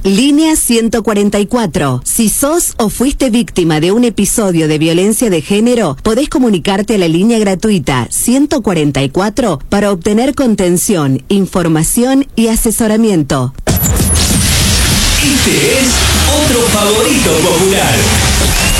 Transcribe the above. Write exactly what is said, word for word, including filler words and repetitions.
Línea ciento cuarenta y cuatro. Si sos o fuiste víctima de un episodio de violencia de género, podés comunicarte a la línea gratuita ciento cuarenta y cuatro para obtener contención, información y asesoramiento. Este es otro favorito popular.